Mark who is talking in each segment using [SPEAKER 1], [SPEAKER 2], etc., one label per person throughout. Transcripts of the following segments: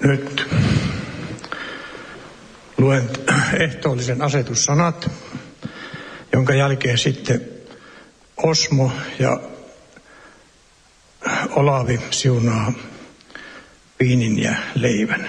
[SPEAKER 1] Nyt luen ehtoollisen asetussanat, jonka jälkeen sitten Osmo ja Olavi siunaa viinin ja leivän.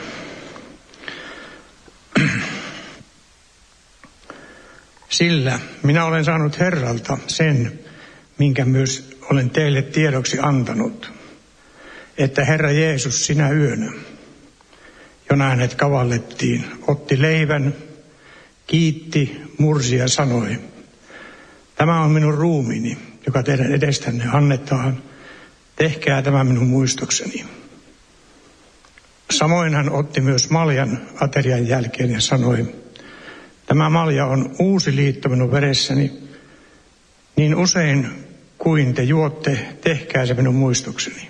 [SPEAKER 1] Sillä minä olen saanut Herralta sen, minkä myös olen teille tiedoksi antanut, että Herra Jeesus sinä yönä, jona hänet kavallettiin, otti leivän, kiitti, mursi ja sanoi, tämä on minun ruumiini, joka teidän edestänne annetaan, tehkää tämä minun muistokseni. Samoin hän otti myös maljan aterian jälkeen ja sanoi, tämä malja on uusi liitto minun veressäni, niin usein kuin te juotte, tehkää se minun muistokseni.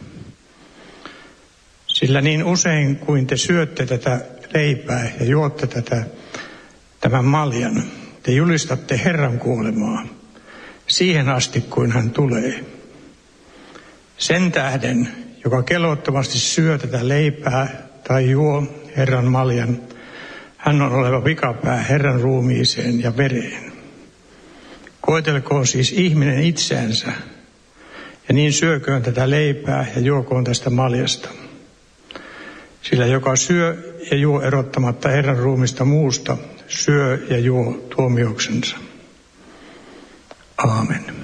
[SPEAKER 1] Sillä niin usein kuin te syötte tätä leipää ja juotte tämän maljan, te julistatte Herran kuolemaa siihen asti, kuin hän tulee. Sen tähden, joka kelvottomasti syö tätä leipää tai juo Herran maljan, hän on oleva vikapää Herran ruumiiseen ja vereen. Koetelkoon siis ihminen itseänsä, ja niin syököön tätä leipää ja juokoon tästä maljasta. Sillä joka syö ja juo erottamatta Herran ruumista muusta, syö ja juo tuomioksensa. Aamen.